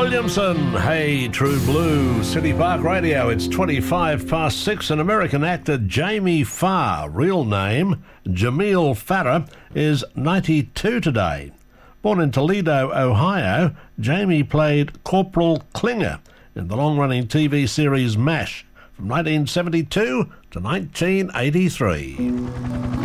Williamson, Hey True Blue, City Park Radio. It's 6:25. An American actor, Jamie Farr, real name Jamil Farah, is 92 today. Born in Toledo, Ohio, Jamie played Corporal Klinger in the long-running TV series MASH from 1972 to 1983.